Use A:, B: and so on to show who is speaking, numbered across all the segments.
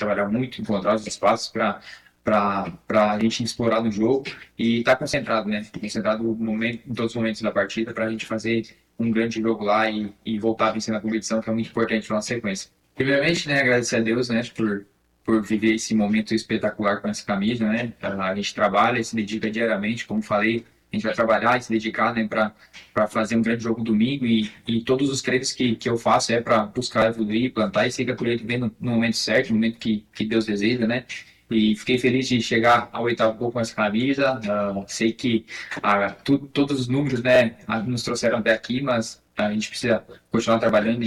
A: trabalhar muito, encontrar os espaços para a gente explorar no jogo e estar concentrado, né? Concentrado em todos os momentos da partida para a gente fazer um grande jogo lá e voltar a vencer na competição, que é muito importante para nossa sequência. Primeiramente, né, agradecer a Deus, né, por viver esse momento espetacular com essa camisa, né? A gente trabalha e se dedica diariamente, como falei, a gente vai trabalhar e se dedicar, né, para fazer um grande jogo domingo e todos os treinos que eu faço é para buscar evoluir, plantar e sei que a colheita vem no momento certo, no momento que Deus deseja, né? E fiquei feliz de chegar ao 8º gol com essa camisa. Sei que todos os números, né, nos trouxeram até aqui, mas a gente precisa continuar trabalhando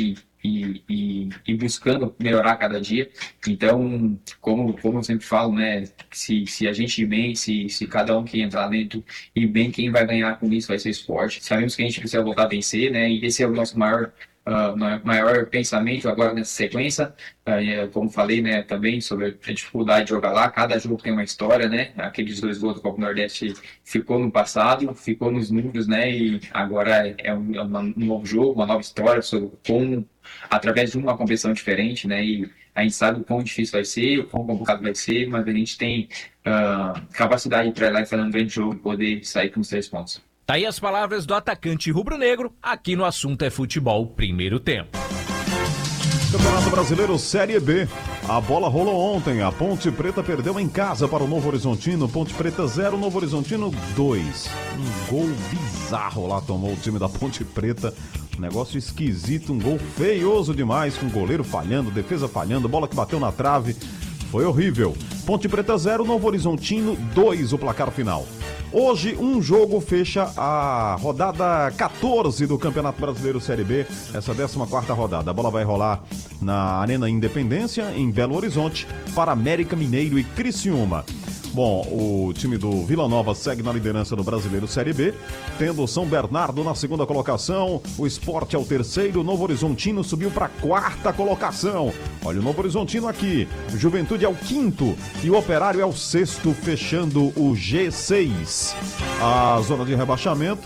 A: e buscando melhorar cada dia. Então, como eu sempre falo, né, se a gente ir bem, se cada um que entrar dentro ir bem, quem vai ganhar com isso vai ser o esporte. Sabemos que a gente precisa voltar a vencer, né, e esse é o nosso maior pensamento agora nessa sequência. Como falei, né, também sobre a dificuldade de jogar lá, cada jogo tem uma história, né, aqueles 2 gols do Copa Nordeste ficou no passado, ficou nos números, né, e agora é um novo jogo, uma nova história, através de uma competição diferente, né, e a gente sabe o quão difícil vai ser, o quão complicado vai ser, mas a gente tem capacidade para ir lá e fazer um grande jogo e poder sair com os 3 pontos.
B: Tá aí as palavras do atacante rubro-negro, aqui no Assunto é Futebol, primeiro tempo.
C: Campeonato Brasileiro Série B. A bola rolou ontem. A Ponte Preta perdeu em casa para o Novo Horizontino. Ponte Preta 0, Novo Horizontino 2. Um gol bizarro lá tomou o time da Ponte Preta. Um negócio esquisito, um gol feioso demais, com o goleiro falhando, defesa falhando, bola que bateu na trave. Foi horrível. Ponte Preta 0, Novo Horizontino 2, o placar final. Hoje, um jogo fecha a rodada 14 do Campeonato Brasileiro Série B, essa 14ª rodada. A bola vai rolar na Arena Independência, em Belo Horizonte, para América Mineiro e Criciúma. Bom, o time do Vila Nova segue na liderança do Brasileiro Série B, tendo o São Bernardo na 2ª colocação, o Sport é o 3º, o Novo Horizontino subiu para a 4ª colocação. Olha o Novo Horizontino aqui, o Juventude é o 5º e o Operário é o 6º, fechando o G6. A zona de rebaixamento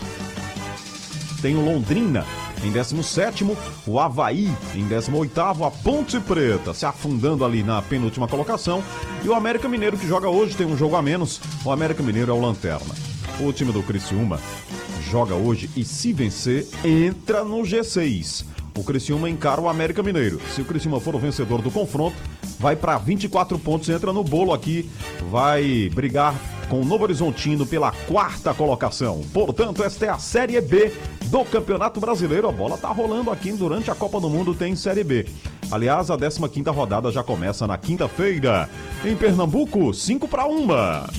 C: tem o Londrina em 17º, o Avaí em 18º, a Ponte Preta se afundando ali na penúltima colocação e o América Mineiro, que joga hoje, tem um jogo a menos. O América Mineiro é o lanterna. O time do Criciúma joga hoje e, se vencer, entra no G6. O Criciúma encara o América Mineiro. Se o Criciúma for o vencedor do confronto, vai para 24 pontos, entra no bolo aqui, vai brigar com o Novo Horizontino pela 4ª colocação. Portanto, esta é a Série B do Campeonato Brasileiro. A bola tá rolando aqui durante a Copa do Mundo, tem Série B. Aliás, a 15ª rodada já começa na quinta-feira. Em Pernambuco, 5-1.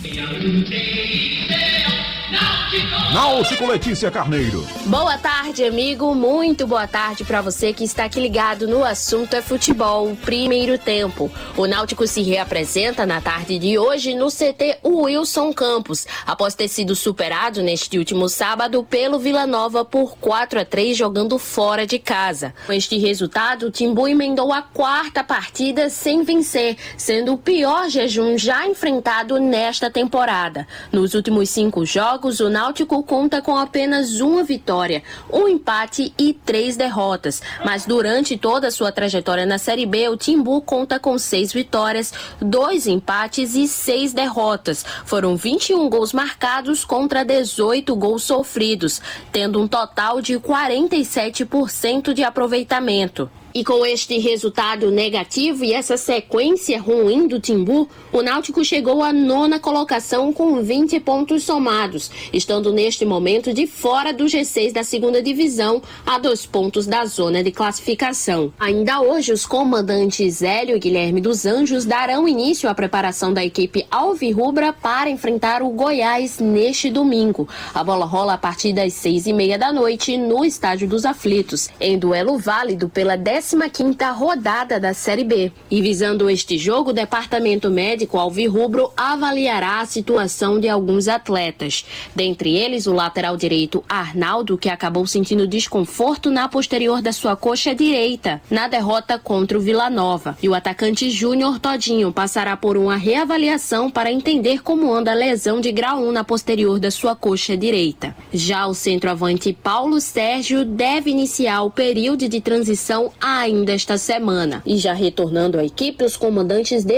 C: Náutico, Letícia Carneiro.
D: Boa tarde, amigo. Muito boa tarde para você que está aqui ligado no Assunto é Futebol, primeiro tempo. O Náutico se reapresenta na tarde de hoje no CT Wilson Campos, após ter sido superado neste último sábado pelo Vila Nova por 4-3, jogando fora de casa. Com este resultado, o Timbu emendou a 4ª partida sem vencer, sendo o pior jejum já enfrentado nesta temporada. Nos últimos 5 jogos, o Náutico conta com apenas 1 vitória, 1 empate e 3 derrotas. Mas durante toda a sua trajetória na Série B, o Timbu conta com 6 vitórias, 2 empates e 6 derrotas. Foram 21 gols marcados contra 18 gols sofridos, tendo um total de 47% de aproveitamento. E com este resultado negativo e essa sequência ruim do Timbu, o Náutico chegou à 9ª colocação com 20 pontos somados, estando neste momento de fora do G6 da 2ª divisão, a 2 pontos da zona de classificação. Ainda hoje, os comandantes Hélio e Guilherme dos Anjos darão início à preparação da equipe alvirrubra para enfrentar o Goiás neste domingo. A bola rola a partir das 6h30 da noite no Estádio dos Aflitos, em duelo válido pela 15ª rodada da Série B. E visando este jogo, o departamento médico alvirrubro avaliará a situação de alguns atletas. Dentre eles, o lateral direito Arnaldo, que acabou sentindo desconforto na posterior da sua coxa direita, na derrota contra o Vila Nova. E o atacante Júnior Todinho passará por uma reavaliação para entender como anda a lesão de grau 1 na posterior da sua coxa direita. Já o centroavante Paulo Sérgio deve iniciar o período de transição ainda esta semana. E já retornando à equipe, os comandantes